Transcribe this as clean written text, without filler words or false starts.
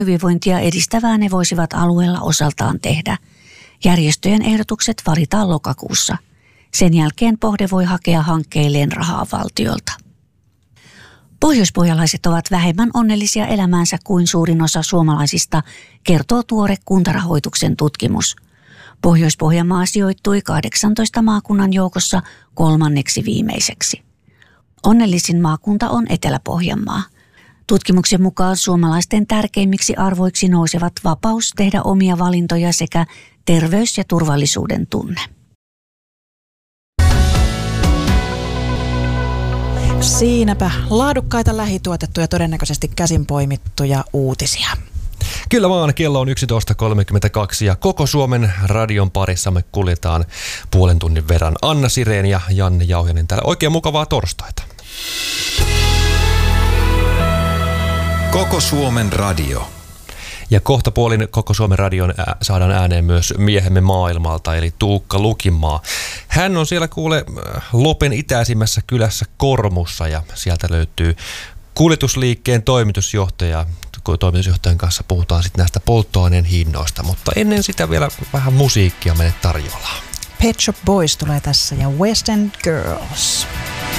Hyvinvointia edistävää ne voisivat alueella osaltaan tehdä. Järjestöjen ehdotukset valitaan lokakuussa. Sen jälkeen Pohde voi hakea hankkeilleen rahaa valtiolta. Pohjoispohjalaiset ovat vähemmän onnellisia elämäänsä kuin suurin osa suomalaisista, kertoo tuore kuntarahoituksen tutkimus. Pohjois-Pohjanmaa sijoittui 18 maakunnan joukossa 3. viimeiseksi. Onnellisin maakunta on Etelä-Pohjanmaa. Tutkimuksen mukaan suomalaisten tärkeimmiksi arvoiksi nousevat vapaus tehdä omia valintoja sekä terveys- ja turvallisuuden tunne. Siinäpä laadukkaita lähituotettuja, todennäköisesti käsin poimittuja uutisia. Kyllä vaan, kello on 11.32 ja koko Suomen radion parissa me kuljetaan puolen tunnin verran. Anna Sirén ja Janne Jauhinen täällä. Oikein mukavaa torstaita. Koko Suomen radio. Ja kohta puolin koko Suomen radion saadaan ääneen myös miehemme maailmalta, eli Tuukka Lukinmaa. Hän on siellä Lopen itäisimmässä kylässä Kormussa ja sieltä löytyy kuljetusliikkeen toimitusjohtaja. Toimitusjohtajan kanssa puhutaan sitten näistä polttoaineen hinnoista, mutta ennen sitä vielä vähän musiikkia meille tarjolla. Pet Shop Boys tulee tässä ja West End Girls.